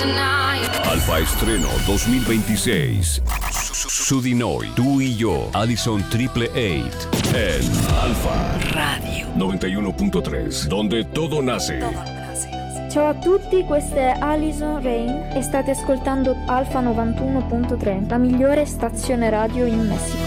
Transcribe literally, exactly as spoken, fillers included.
Alfa Estreno dos mil veintiséis. Su di noi, tú y yo, Allison Triple Eight. En Alfa Radio noventa y uno punto tres, donde todo nace. Ciao a tutti, questa è Alison Rain e state ascoltando Alfa novantuno punto tre, la migliore stazione radio in Messico.